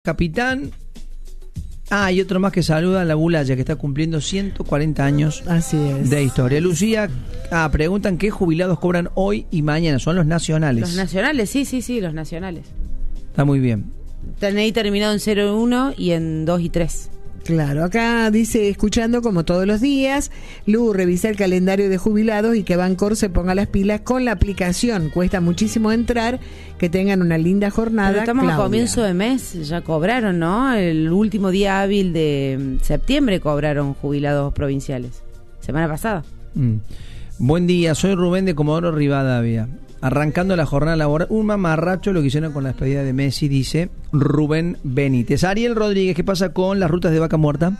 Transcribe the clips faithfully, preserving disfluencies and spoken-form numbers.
Capitán. Ah, y otro más que saluda a la Bulaya, que está cumpliendo ciento cuarenta años. Así es. De historia. Lucía, ah, preguntan qué jubilados cobran hoy y mañana. Son los nacionales. Los nacionales, sí, sí, sí, los nacionales. Está muy bien. Tenéis terminado en cero uno y en dos y tres. Claro, acá dice, escuchando como todos los días, Lu, revisa el calendario de jubilados y que Bancor se ponga las pilas con la aplicación. Cuesta muchísimo entrar, que tengan una linda jornada. Pero estamos Claudia. a comienzo de mes, ya cobraron, ¿no? El último día hábil de septiembre cobraron jubilados provinciales. Semana pasada. Mm. Buen día, soy Rubén de Comodoro Rivadavia. Arrancando la jornada laboral, un mamarracho lo que hicieron con la despedida de Messi, dice Rubén Benítez. Ariel Rodríguez, ¿qué pasa con las rutas de vaca muerta?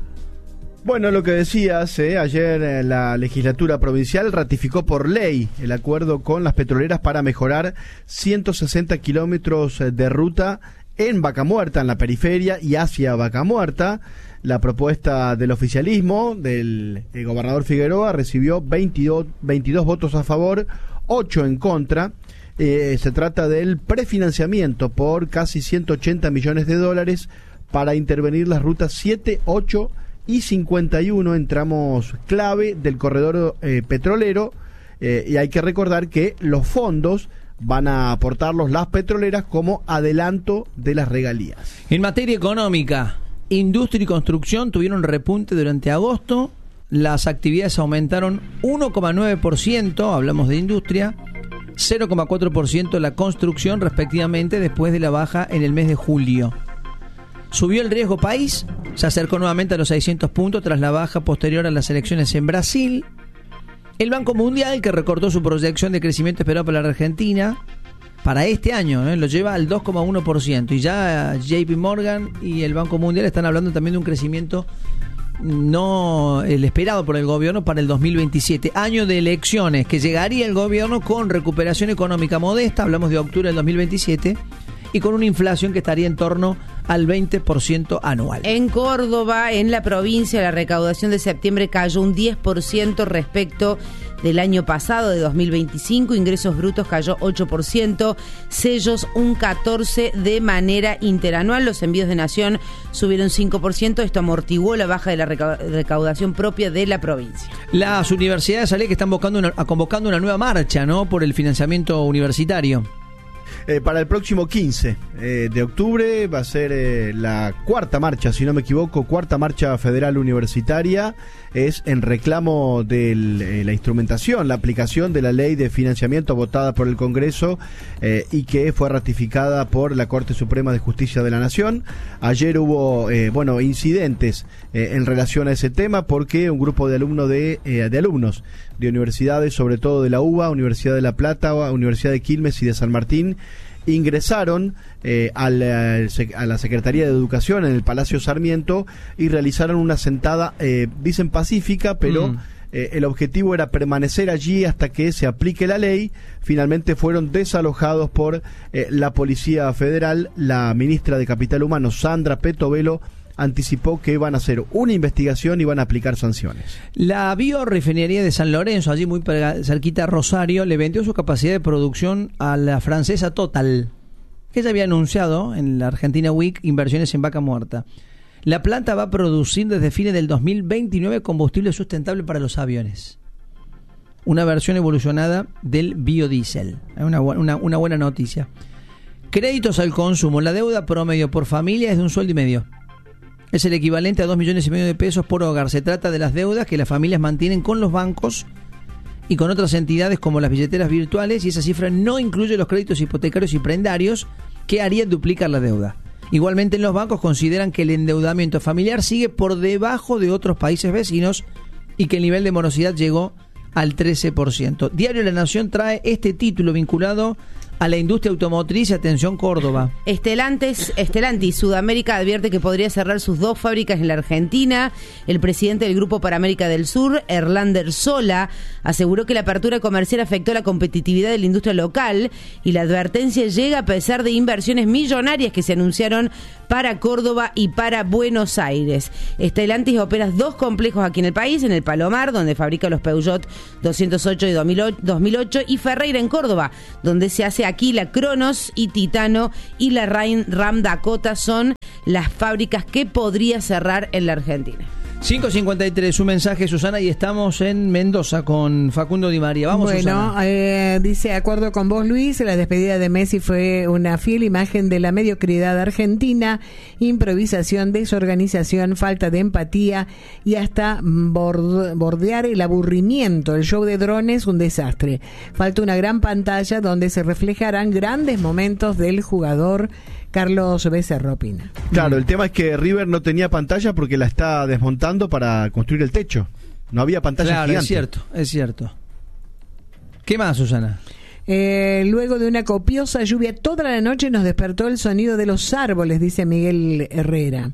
Bueno, lo que decías, eh, ayer eh, la legislatura provincial ratificó por ley el acuerdo con las petroleras para mejorar ciento sesenta kilómetros de ruta en Vaca Muerta, en la periferia y hacia Vaca Muerta. La propuesta del oficialismo, del el gobernador Figueroa, recibió veintidós, veintidós votos a favor, ocho en contra. Eh, se trata del prefinanciamiento por casi ciento ochenta millones de dólares para intervenir las rutas siete, ocho y cincuenta y uno en tramos clave del corredor eh, petrolero. Eh, y hay que recordar que los fondos van a aportarlos las petroleras como adelanto de las regalías. En materia económica, industria y construcción tuvieron repunte durante agosto. Las actividades aumentaron uno coma nueve por ciento, hablamos de industria, cero coma cuatro por ciento la construcción respectivamente después de la baja en el mes de julio. Subió el riesgo país, se acercó nuevamente a los seiscientos puntos tras la baja posterior a las elecciones en Brasil. El Banco Mundial, que recortó su proyección de crecimiento esperado para la Argentina para este año, ¿eh? lo lleva al dos coma uno por ciento, y ya J P Morgan y el Banco Mundial están hablando también de un crecimiento no el esperado por el gobierno para el dos mil veintisiete, año de elecciones, que llegaría el gobierno con recuperación económica modesta, hablamos de octubre del dos mil veintisiete, y con una inflación que estaría en torno al veinte por ciento anual. En Córdoba, en la provincia, la recaudación de septiembre cayó un diez por ciento respecto del año pasado, de dos mil veinticinco. Ingresos brutos cayó ocho por ciento, sellos un catorce por ciento de manera interanual. Los envíos de Nación subieron cinco por ciento. Esto amortiguó la baja de la recaudación propia de la provincia. Las universidades, Ale, que están convocando una, convocando una nueva marcha, ¿no?, por el financiamiento universitario. Eh, para el próximo quince eh, de octubre va a ser eh, la cuarta marcha, si no me equivoco, cuarta marcha federal universitaria. Es en reclamo de eh, la instrumentación, la aplicación de la ley de financiamiento votada por el Congreso eh, y que fue ratificada por la Corte Suprema de Justicia de la Nación. Ayer hubo eh, bueno incidentes eh, en relación a ese tema, porque un grupo de alumnos de, eh, de alumnos de universidades, sobre todo de la U B A, Universidad de La Plata, Universidad de Quilmes y de San Martín, ingresaron eh, a, la, a la Secretaría de Educación en el Palacio Sarmiento y realizaron una sentada, eh, dicen pacífica, pero mm. eh, el objetivo era permanecer allí hasta que se aplique la ley. Finalmente fueron desalojados por eh, la Policía Federal. La ministra de Capital Humano, Sandra Petovelo, anticipó que van a hacer una investigación y van a aplicar sanciones. La biorefinería de San Lorenzo, allí muy cerquita a Rosario, le vendió su capacidad de producción a la francesa Total, que ya había anunciado en la Argentina Week inversiones en vaca muerta. La planta va a producir desde fines del dos mil veintinueve combustible sustentable para los aviones. Una versión evolucionada del biodiesel. Una, una, una buena noticia. Créditos al consumo. La deuda promedio por familia es de un sueldo y medio. Es el equivalente a dos millones y medio de pesos por hogar. Se trata de las deudas que las familias mantienen con los bancos y con otras entidades como las billeteras virtuales, y esa cifra no incluye los créditos hipotecarios y prendarios, que harían duplicar la deuda. Igualmente, en los bancos consideran que el endeudamiento familiar sigue por debajo de otros países vecinos y que el nivel de morosidad llegó al trece por ciento. Diario La Nación trae este título vinculado a la industria automotriz. Atención, Córdoba. Estelantes, Estelantis Sudamérica advierte que podría cerrar sus dos fábricas en la Argentina. El presidente del Grupo para América del Sur, Erlander Sola, aseguró que la apertura comercial afectó la competitividad de la industria local, y la advertencia llega a pesar de inversiones millonarias que se anunciaron para Córdoba y para Buenos Aires. Estelantis opera dos complejos aquí en el país, en el Palomar, donde fabrica los Peugeot doscientos ocho y dos mil ocho, y Ferreira en Córdoba, donde se hace Aquila, Cronos y Titano y la Ram Dakota son las fábricas que podría cerrar en la Argentina. cinco cincuenta y tres, un mensaje, Susana, y estamos en Mendoza con Facundo Di María. Vamos, bueno, Susana. Eh, dice, acuerdo con vos, Luis, la despedida de Messi fue una fiel imagen de la mediocridad argentina, improvisación, desorganización, falta de empatía y hasta borde, bordear el aburrimiento. El show de drones, un desastre. Falta una gran pantalla donde se reflejarán grandes momentos del jugador. Carlos Becerra opina. Claro, el tema es que River no tenía pantalla porque la está desmontando para construir el techo. No había pantalla Claro, gigante. es cierto, es cierto. ¿Qué más, Susana? Eh, luego de una copiosa lluvia toda la noche nos despertó el sonido de los árboles, dice Miguel Herrera.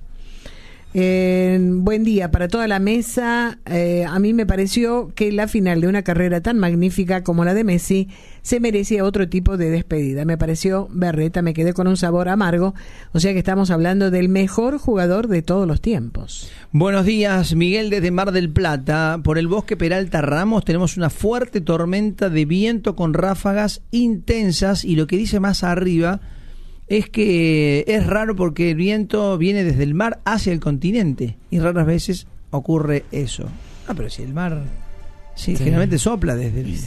Eh, buen día para toda la mesa. Eh, a mí me pareció que la final de una carrera tan magnífica como la de Messi se merecía otro tipo de despedida. Me pareció berreta, me quedé con un sabor amargo. O sea que estamos hablando del mejor jugador de todos los tiempos. Buenos días, Miguel desde Mar del Plata. Por el bosque Peralta Ramos tenemos una fuerte tormenta de viento con ráfagas intensas y lo que dice más arriba es que es raro porque el viento viene desde el mar hacia el continente y raras veces ocurre eso. Ah, pero si el mar sí, sí. generalmente sopla desde el,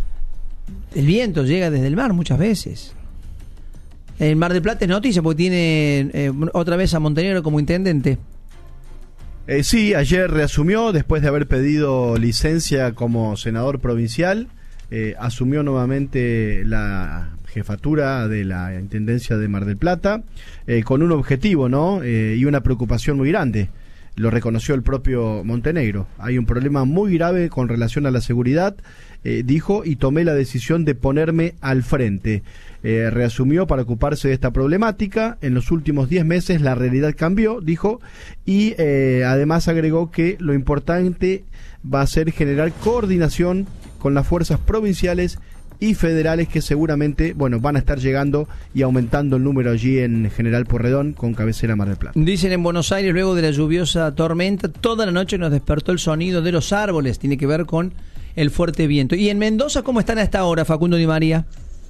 el viento llega desde el mar muchas veces. El Mar del Plata es noticia porque tiene eh, otra vez a Montenegro como intendente. Eh, sí, ayer reasumió después de haber pedido licencia como senador provincial. Eh, asumió nuevamente la jefatura de la Intendencia de Mar del Plata, eh, con un objetivo, ¿no? Eh, y una preocupación muy grande. Lo reconoció el propio Montenegro. Hay un problema muy grave con relación a la seguridad, eh, dijo, y tomé la decisión de ponerme al frente. Eh, reasumió para ocuparse de esta problemática. En los últimos diez meses la realidad cambió, dijo, y eh, además agregó que lo importante va a ser generar coordinación con las fuerzas provinciales y federales que seguramente, bueno, van a estar llegando y aumentando el número allí en General Porredón con cabecera Mar del Plata. Dicen en Buenos Aires, luego de la lluviosa tormenta, toda la noche nos despertó el sonido de los árboles, tiene que ver con el fuerte viento. ¿Y en Mendoza cómo están a esta hora, Facundo Di María?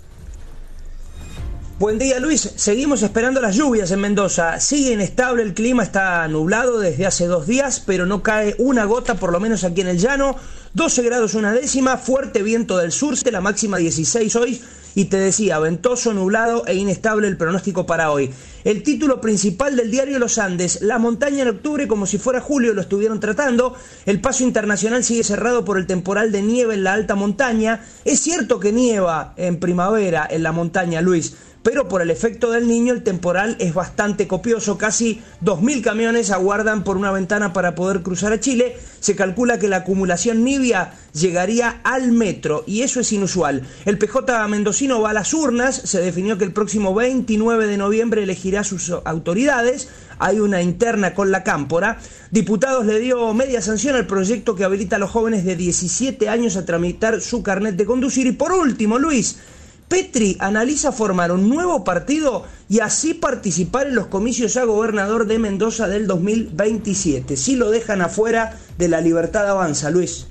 Buen día, Luis. Seguimos esperando las lluvias en Mendoza. Sigue inestable el clima, está nublado desde hace dos días, pero no cae una gota, por lo menos aquí en el llano. doce grados una décima, fuerte viento del sur, la máxima dieciséis hoy. Y te decía, ventoso, nublado e inestable el pronóstico para hoy. El título principal del diario Los Andes, la montaña en octubre como si fuera julio, lo estuvieron tratando. El paso internacional sigue cerrado por el temporal de nieve en la alta montaña. Es cierto que nieva en primavera en la montaña, Luis, pero por el efecto del Niño el temporal es bastante copioso. Casi dos mil camiones aguardan por una ventana para poder cruzar a Chile. Se calcula que la acumulación nibia llegaría al metro y eso es inusual. El P J mendocino va a las urnas. Se definió que el próximo veintinueve de noviembre elegirá sus autoridades. Hay una interna con la Cámpora. Diputados le dio media sanción al proyecto que habilita a los jóvenes de diecisiete años a tramitar su carnet de conducir. Y por último, Luis, Petri analiza formar un nuevo partido y así participar en los comicios a gobernador de Mendoza del dos mil veintisiete. Si lo dejan afuera de la Libertad Avanza, Luis.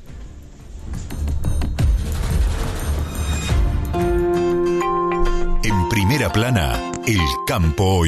En Primera Plana, el campo hoy.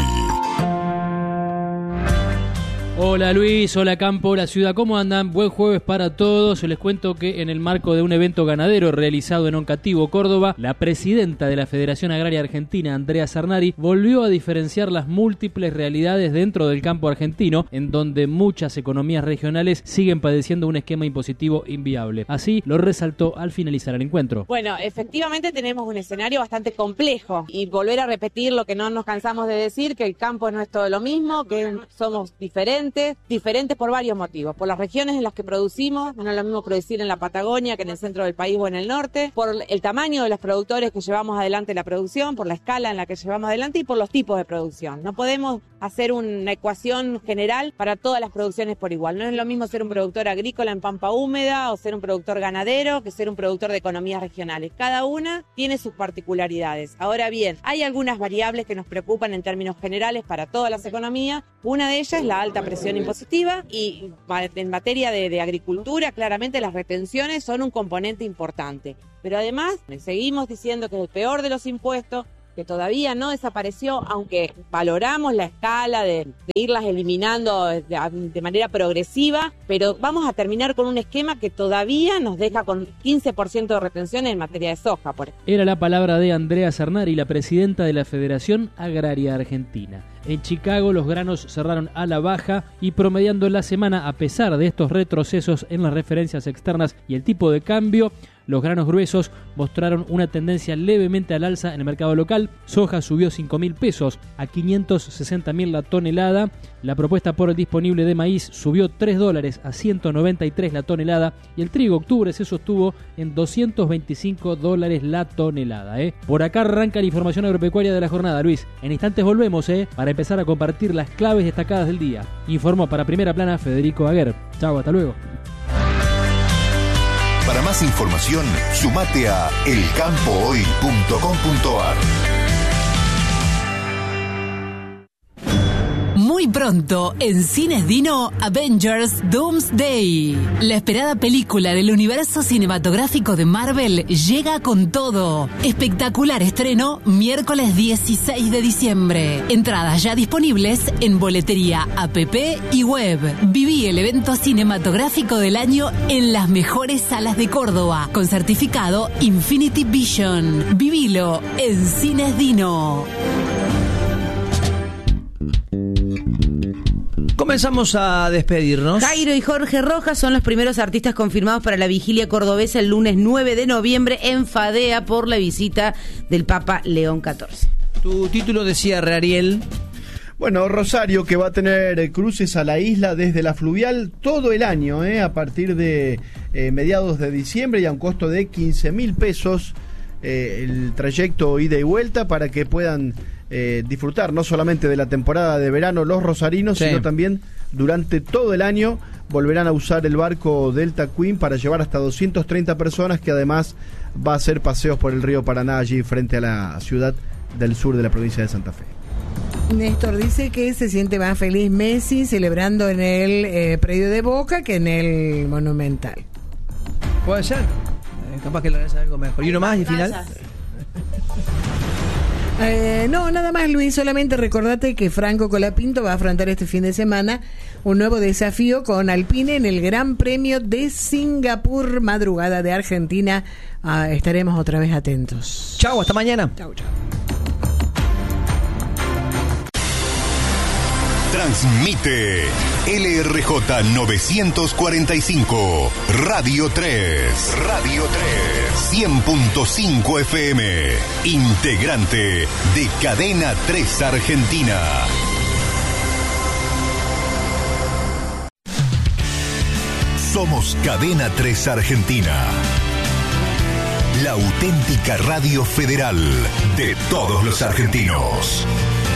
Hola Luis, hola campo, hola ciudad, ¿cómo andan? Buen jueves para todos. Les cuento que en el marco de un evento ganadero realizado en Oncativo, Córdoba, la presidenta de la Federación Agraria Argentina, Andrea Zarnari, volvió a diferenciar las múltiples realidades dentro del campo argentino, en donde muchas economías regionales siguen padeciendo un esquema impositivo inviable. Así lo resaltó al finalizar el encuentro. Bueno, efectivamente tenemos un escenario bastante complejo y volver a repetir lo que no nos cansamos de decir, que el campo no es todo lo mismo, que somos diferentes. Diferentes por varios motivos, por las regiones en las que producimos, no es lo mismo producir en la Patagonia que en el centro del país o en el norte, por el tamaño de los productores que llevamos adelante la producción, por la escala en la que llevamos adelante y por los tipos de producción. No podemos hacer una ecuación general para todas las producciones por igual. No es lo mismo ser un productor agrícola en pampa húmeda o ser un productor ganadero que ser un productor de economías regionales. Cada una tiene sus particularidades. Ahora bien, hay algunas variables que nos preocupan en términos generales para todas las economías. Una de ellas es la alta presión impositiva y en materia de, de agricultura claramente las retenciones son un componente importante. Pero además seguimos diciendo que es el peor de los impuestos, que todavía no desapareció, aunque valoramos la escala de, de irlas eliminando de, de manera progresiva, pero vamos a terminar con un esquema que todavía nos deja con quince por ciento de retención en materia de soja. Por ejemplo. Era la palabra de Andrea Cernari, la presidenta de la Federación Agraria Argentina. En Chicago los granos cerraron a la baja y promediando la semana, a pesar de estos retrocesos en las referencias externas y el tipo de cambio, los granos gruesos mostraron una tendencia levemente al alza en el mercado local. Soja subió cinco mil pesos a quinientos sesenta mil la tonelada. La propuesta por el disponible de maíz subió tres dólares a ciento noventa y tres la tonelada. Y el trigo octubre se sostuvo en doscientos veinticinco dólares la tonelada. ¿eh? Por acá arranca la información agropecuaria de la jornada, Luis. En instantes volvemos ¿eh? para empezar a compartir las claves destacadas del día. Informó para Primera Plana Federico Aguer. Chau, hasta luego. Para más información, sumate a el campo hoy punto com punto a r. Muy pronto, en Cines Dino, Avengers Doomsday. La esperada película del universo cinematográfico de Marvel llega con todo. Espectacular estreno, miércoles dieciséis de diciembre. Entradas ya disponibles en boletería, app y web. Viví el evento cinematográfico del año en las mejores salas de Córdoba, con certificado Infinity Vision. Vivilo en Cines Dino. Comenzamos a despedirnos. Jairo y Jorge Rojas son los primeros artistas confirmados para la vigilia cordobesa el lunes nueve de noviembre en Fadea por la visita del Papa León catorce. Tu título decía, Reariel. Bueno, Rosario, que va a tener cruces a la isla desde la fluvial todo el año, ¿eh? a partir de eh, mediados de diciembre y a un costo de quince mil pesos eh, el trayecto ida y vuelta para que puedan Eh, disfrutar no solamente de la temporada de verano los rosarinos, sí. sino también durante todo el año volverán a usar el barco Delta Queen para llevar hasta doscientas treinta personas, que además va a hacer paseos por el río Paraná allí frente a la ciudad del sur de la provincia de Santa Fe. Néstor dice que se siente más feliz Messi celebrando en el eh, predio de Boca que en el Monumental. Puede ser, eh, capaz que le hagan algo mejor. Y uno más y final. Eh, no, nada más, Luis, solamente recordate que Franco Colapinto va a afrontar este fin de semana un nuevo desafío con Alpine en el Gran Premio de Singapur, madrugada de Argentina. Ah, estaremos otra vez atentos. Chau, hasta mañana. Chau, chau. Transmite L R J novecientos cuarenta y cinco, Radio tres. Radio tres. cien punto cinco F M. Integrante de Cadena tres Argentina. Somos Cadena tres Argentina. La auténtica radio federal de todos los argentinos.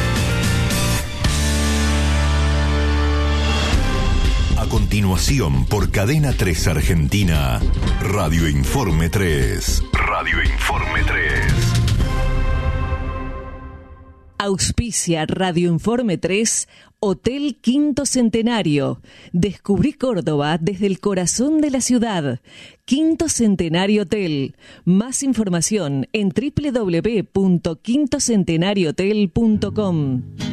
A continuación, por Cadena tres Argentina, Radio Informe tres. Radio Informe tres. Auspicia Radio Informe tres, Hotel Quinto Centenario. Descubrí Córdoba desde el corazón de la ciudad. Quinto Centenario Hotel. Más información en doble u doble u doble u punto quinto centenario hotel punto com.